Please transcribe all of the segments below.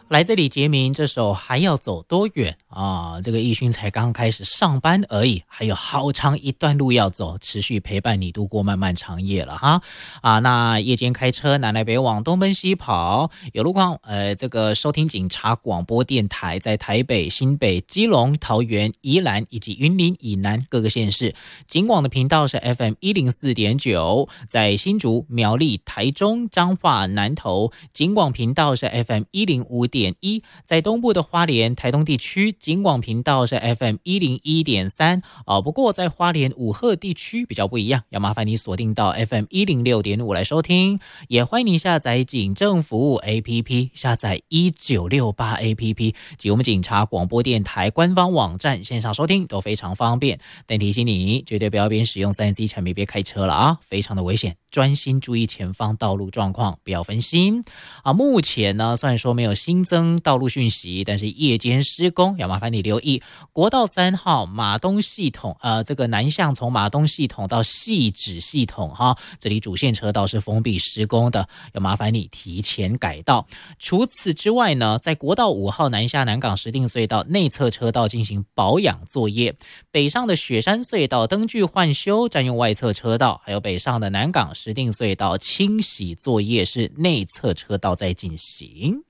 来自李杰明这首还要走多远啊？这个奕勋才刚开始上班而已，还有好长一段路要走，持续陪伴你度过漫漫长夜了哈。那夜间开车南来北往东奔西跑，有路况这个收听警察广播电台，在台北、新北、基隆、桃园、宜兰以及云林以南各个县市，警广的频道是 FM104.9，在新竹、苗栗、台中、彰化、南投，警广频道是 FM105.1，在东部的花莲、台东地区，警广频道是 FM101.3。不过在花莲五鹤地区比较不一样，要麻烦你锁定到 FM106.5来收听。也欢迎你下载警政服务 APP， 下载1968 APP 及我们警察广播电台官方网站，线上收听都非常方便。但提醒你，绝对不要边使用 3C 产品边开车了啊，非常的危险，专心注意前方道路状况，不要分心。目前呢，虽然说没有新增道路讯息，但是夜间施工，要麻烦你留意国道3号马东系统，这个南向从马东系统到汐止系统哈，这里主线车道是封闭施工的，要麻烦你提前改道。除此之外呢，在国道5号南下南港石碇隧道内侧车道进行保养作业，北上的雪山隧道灯具换修占用外侧车道，还有北上的南港石碇隧道清洗作业是内侧车道在进行。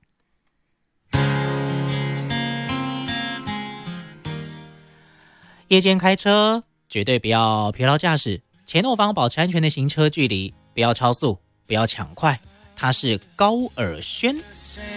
夜间开车绝对不要疲劳驾驶，前后方保持安全的行车距离，不要超速，不要抢快。它是高尔宣。